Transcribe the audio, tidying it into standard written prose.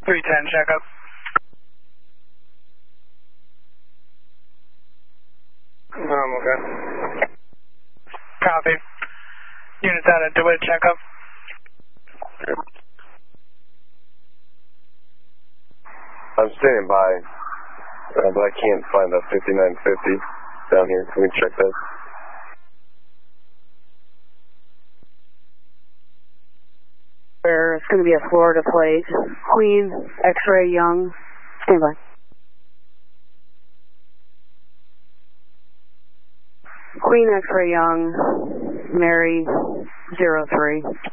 310, checkup. Okay. Copy. Units out at DeWitt, checkup. I'm standing by, but I can't find the 5950 down here. Can we check that? It's going to be a Florida plate. Queen, X-ray, Young. Stand by. Queen, X-ray, Young. Mary, 03.